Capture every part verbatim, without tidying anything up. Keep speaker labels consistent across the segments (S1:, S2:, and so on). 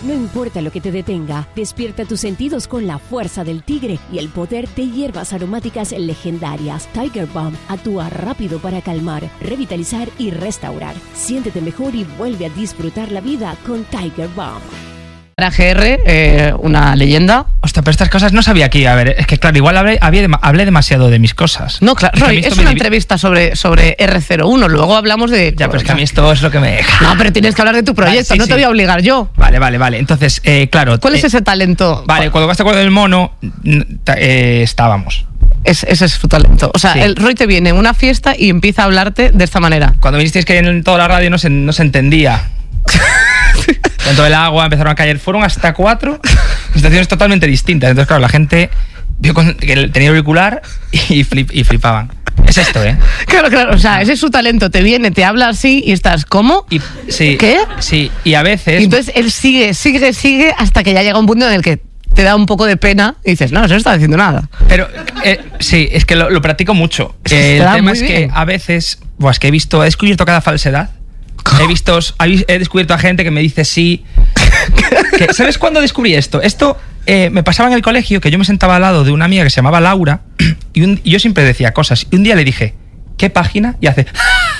S1: No importa lo que te detenga, despierta tus sentidos con la fuerza del tigre y el poder de hierbas aromáticas legendarias. Tiger Balm actúa rápido para calmar, revitalizar y restaurar. Siéntete mejor y vuelve a disfrutar la vida con Tiger Balm.
S2: Para G R, eh, una leyenda.
S3: Hostia, pero estas cosas no sabía aquí. A ver, es que claro, igual hablé, había, hablé demasiado de mis cosas.
S2: No, claro, Roy, es una
S3: me...
S2: entrevista sobre, sobre R cero uno, luego hablamos de...
S3: Ya, pero es que a mí esto es lo que me deja.
S2: No, pero tienes que hablar de tu proyecto, vale, sí, no sí. te voy a obligar yo.
S3: Vale, vale, vale. Entonces, eh, claro...
S2: ¿Cuál
S3: eh,
S2: es ese talento?
S3: Vale, cuando vas a acuerdo del mono, eh, estábamos.
S2: Es, ese es su talento. O sea,
S3: sí.
S2: el Roy te viene en una fiesta y empieza a hablarte de esta manera.
S3: Cuando me dijisteis que en toda la radio no se, no se entendía... Dentro del agua empezaron a caer, fueron hasta cuatro situaciones totalmente distintas. Entonces, claro, la gente vio con, que tenía auricular y, flip, y flipaban. Es esto, ¿eh?
S2: Claro, claro, o sea, ese es su talento. Te viene, te habla así y estás, ¿cómo?
S3: Y, sí,
S2: ¿Qué?
S3: Sí, y a veces...
S2: Y entonces él sigue, sigue, sigue hasta que ya llega un punto en el que te da un poco de pena y dices, no, no se está diciendo nada.
S3: Pero, eh, sí, es que lo, lo practico mucho. Eh, el tema es bien. que a veces, buah, es que he visto, he descubierto cada falsedad. He visto, he descubierto a gente que me dice sí. Que, ¿sabes cuándo descubrí esto? Esto eh, me pasaba en el colegio, que yo me sentaba al lado de una amiga que se llamaba Laura y, un, y yo siempre decía cosas. Y un día le dije, ¿qué página? Y hace...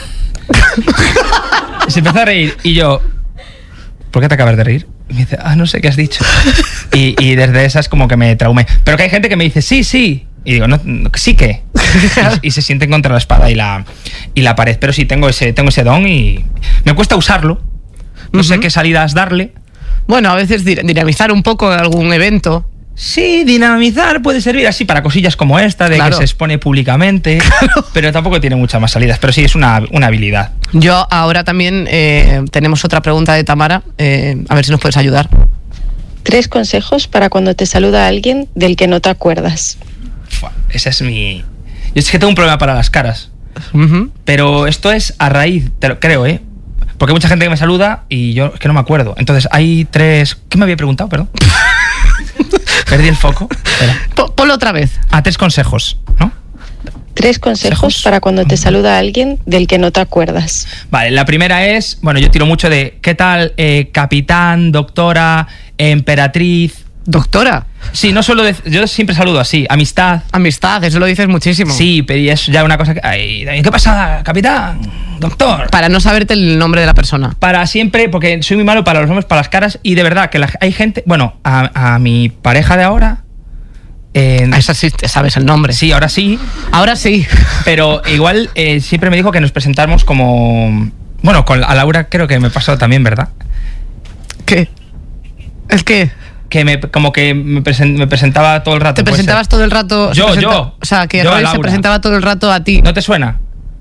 S3: y se empezó a reír. Y yo, ¿por qué te acabas de reír? Y me dice, ah, no sé qué has dicho. Y, y desde esas como que me traumé. Pero que hay gente que me dice, sí, sí. Y digo, no, no sí que. Y, y se sienten contra la espada y la, y la pared. Pero sí, tengo ese, tengo ese don y me cuesta usarlo. No uh-huh. sé qué salidas darle.
S2: Bueno, a veces dinamizar un poco algún evento.
S3: Sí, dinamizar puede servir así para cosillas como esta, de claro. que se expone públicamente. Claro. Pero tampoco tiene muchas más salidas. Pero sí, es una, una habilidad.
S2: Yo ahora también eh, tenemos otra pregunta de Tamara. Eh, a ver si nos puedes ayudar.
S4: Tres consejos para cuando te saluda alguien del que no te acuerdas.
S3: Esa es mi... Yo es que tengo un problema para las caras.
S2: Uh-huh.
S3: Pero esto es a raíz, te lo creo, ¿eh? Porque hay mucha gente que me saluda y yo es que no me acuerdo. Entonces hay tres... ¿Qué me había preguntado? Perdón. Perdí el foco.
S2: Ponlo otra vez.
S3: Ah, tres consejos, ¿no?
S4: Tres consejos, consejos para cuando te saluda alguien del que no te acuerdas.
S3: Vale, la primera es... Bueno, yo tiro mucho de... ¿Qué tal, eh, capitán, doctora, emperatriz?
S2: ¿Doctora?
S3: Sí, no solo de, yo siempre saludo así, amistad.
S2: Amistad, eso lo dices muchísimo.
S3: Sí, pero es ya una cosa que... Ay, ¿qué pasa, capitán? Doctor.
S2: Para no saberte el nombre de la persona.
S3: Para siempre, porque soy muy malo para los nombres, para las caras. Y de verdad, que la, hay gente... Bueno, a, a mi pareja de ahora...
S2: Eh, a esa sí te sabes el nombre.
S3: Sí, ahora sí.
S2: Ahora sí.
S3: Pero igual eh, siempre me dijo que nos presentáramos como... Bueno, con a Laura creo que me pasó también, ¿verdad?
S2: ¿Qué? ¿El qué?
S3: Que me, como que me, present, me presentaba todo el rato.
S2: ¿Te presentabas todo el rato?
S3: Yo,
S2: presenta,
S3: yo.
S2: O sea, que
S3: yo
S2: Roy se presentaba todo el rato a ti.
S3: ¿No te suena?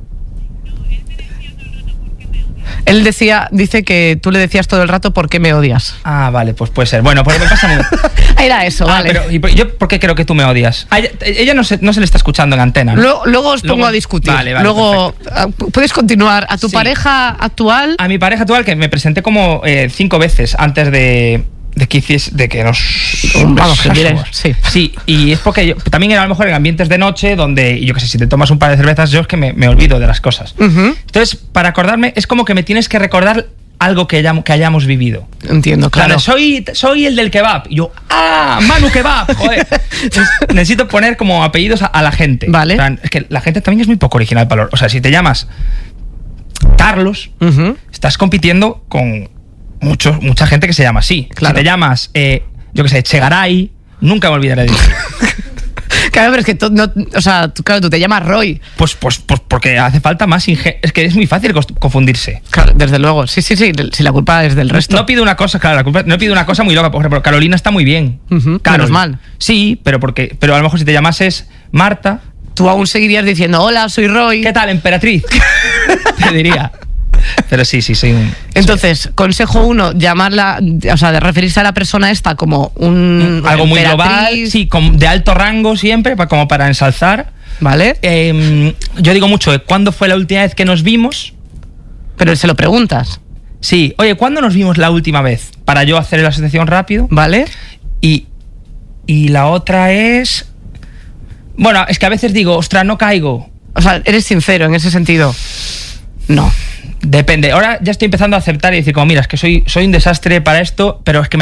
S2: Él decía, dice que tú le decías todo el rato ¿por qué me odias?
S3: Ah, vale, pues puede ser. Bueno, porque me pasa muy...
S2: Era eso, ah,
S3: Pero,
S2: vale.
S3: ¿y yo por qué creo que tú me odias? Ah, ella ella no, se, no se le está escuchando en antena, ¿no?
S2: Luego, luego os pongo luego, a discutir.
S3: Vale, vale,
S2: luego perfecto. Puedes continuar. ¿A tu sí. pareja actual?
S3: A mi pareja actual, que me presenté como eh, cinco veces antes de... De que, hicies, de que nos...
S2: Vamos, que diré, sí.
S3: Sí, y es porque yo, también era a lo mejor en ambientes de noche donde, yo qué sé, si te tomas un par de cervezas, yo es que me, me olvido de las cosas.
S2: Uh-huh.
S3: Entonces, para acordarme, es como que me tienes que recordar algo que, hayamos, que hayamos vivido.
S2: Entiendo, claro.
S3: claro soy, soy el del kebab. Y yo, ¡ah! Manu Kebab, joder. Entonces, necesito poner como apellidos a, a la gente.
S2: Vale.
S3: O sea, es que la gente también es muy poco original, valor. O sea, si te llamas Carlos, uh-huh. estás compitiendo con... Mucho, mucha gente que se llama así.
S2: Claro.
S3: Si te llamas, eh, yo qué sé, Chegaray, nunca me olvidaré de ti.
S2: Claro, pero es que tú, no, o sea, tú, claro, tú te llamas Roy.
S3: Pues, pues, pues porque hace falta más ingenio. Es que es muy fácil confundirse.
S2: Claro, desde luego. Sí, sí, sí. Si la culpa es del resto.
S3: No pido una cosa, claro, la culpa, no pido una cosa muy loca. Por ejemplo, Carolina está muy bien.
S2: Uh-huh. Menos mal.
S3: Sí, pero porque, pero a lo mejor si te llamases Marta,
S2: tú aún seguirías diciendo, hola, soy Roy.
S3: ¿Qué tal, emperatriz? Te diría. Pero sí, sí, soy un...
S2: Entonces, soy. Consejo uno, llamarla, o sea, de referirse a la persona esta como un...
S3: Algo muy global, sí, con, de alto rango siempre, para, como para ensalzar.
S2: ¿Vale?
S3: Eh, yo digo mucho, ¿cuándo fue la última vez que nos vimos?
S2: Pero se lo preguntas.
S3: Sí, oye, ¿cuándo nos vimos la última vez? Para yo hacer la asociación rápido.
S2: ¿Vale?
S3: Y, y la otra es... Bueno, es que a veces digo, ostras, no caigo.
S2: O sea, eres sincero en ese sentido. No.
S3: Depende. Ahora ya estoy empezando a aceptar y decir, como, mira, es que soy, soy un desastre para esto, pero es que me